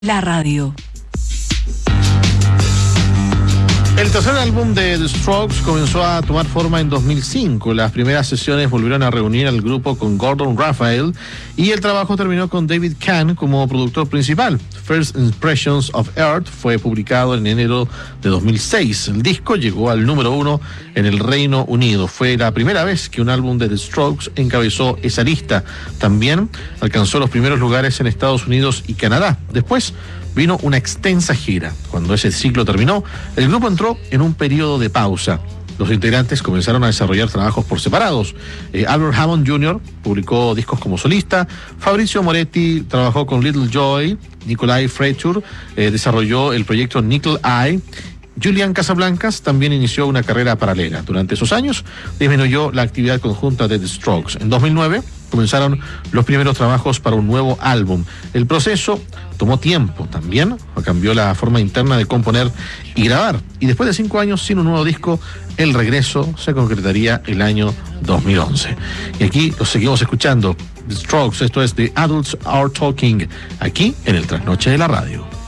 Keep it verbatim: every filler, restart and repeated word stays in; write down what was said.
La radio. El tercer álbum de The Strokes comenzó a tomar forma en dos mil cinco. Las primeras sesiones volvieron a reunir al grupo con Gordon Raphael y el trabajo terminó con David Kahn como productor principal. First Impressions of Earth fue publicado en enero de dos mil seis. El disco llegó al número uno en el Reino Unido. Fue la primera vez que un álbum de The Strokes encabezó esa lista. También alcanzó los primeros lugares en Estados Unidos y Canadá. Después vino una extensa gira. Cuando ese ciclo terminó, el grupo entró en un periodo de pausa. Los integrantes comenzaron a desarrollar trabajos por separados. Eh, Albert Hammond junior publicó discos como solista, Fabrizio Moretti trabajó con Little Joy, Nikolai Fraiture eh, desarrolló el proyecto Nickel Eye, Julian Casablancas también inició una carrera paralela. Durante esos años disminuyó la actividad conjunta de The Strokes. En dos mil nueve comenzaron los primeros trabajos para un nuevo álbum. El proceso tomó tiempo también, cambió la forma interna de componer y grabar. Y después de cinco años sin un nuevo disco, el regreso se concretaría el año dos mil once. Y aquí los seguimos escuchando. The Strokes, esto es The Adults Are Talking, aquí en el Trasnoche de la Radio.